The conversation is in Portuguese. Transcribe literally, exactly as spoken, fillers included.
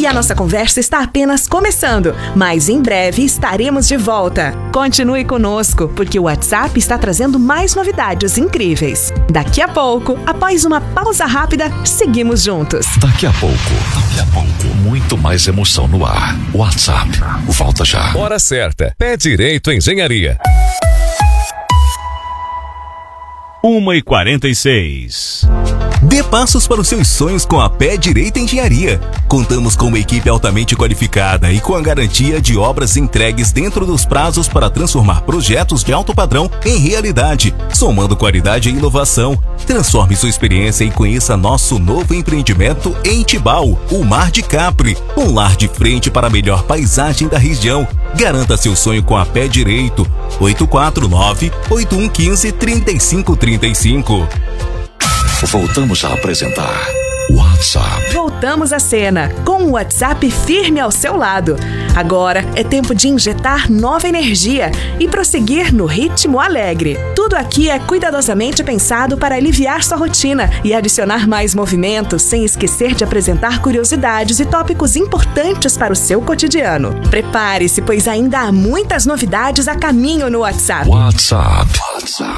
a nossa conversa está apenas começando, mas em breve estaremos de volta. Continue conosco, porque o WhatsApp está trazendo mais novidades incríveis. Daqui a pouco, após uma pausa rápida, seguimos juntos. Daqui a pouco, daqui a pouco, muito mais emoção no ar. WhatsApp, volta já. Hora certa, Pé Direito Engenharia. uma e quarenta e seis. Dê passos para os seus sonhos com a Pé Direito Engenharia. Contamos com uma equipe altamente qualificada e com a garantia de obras entregues dentro dos prazos para transformar projetos de alto padrão em realidade, somando qualidade e inovação. Transforme sua experiência e conheça nosso novo empreendimento em Tibau, o Mar de Capri, um lar de frente para a melhor paisagem da região. Garanta seu sonho com a Pé Direito. oito quatro nove, oito um um cinco, três cinco três cinco. Voltamos a apresentar WhatsApp. Voltamos à cena, com o WhatsApp firme ao seu lado. Agora é tempo de injetar nova energia e prosseguir no ritmo alegre. Tudo aqui é cuidadosamente pensado para aliviar sua rotina e adicionar mais movimento, sem esquecer de apresentar curiosidades e tópicos importantes para o seu cotidiano. Prepare-se, pois ainda há muitas novidades a caminho no WhatsApp. WhatsApp. WhatsApp.